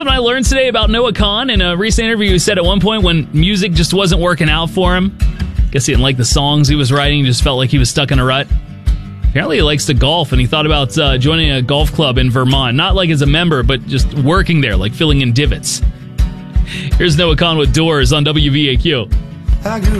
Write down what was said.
What I learned today about Noah Kahan in a recent interview, he said at one point when music just wasn't working out for him, guess he didn't like the songs he was writing, he just felt like he was stuck in a rut. Apparently he likes to golf, and he thought about joining a golf club in Vermont. Not like as a member, but just working there, like filling in divots. Here's Noah Kahan with Doors on WVAQ.